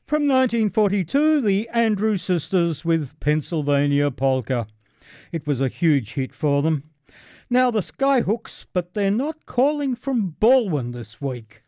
From 1942, the Andrew Sisters with Pennsylvania Polka. It was a huge hit for them. Now the Skyhooks, but they're not calling from Baldwin this week.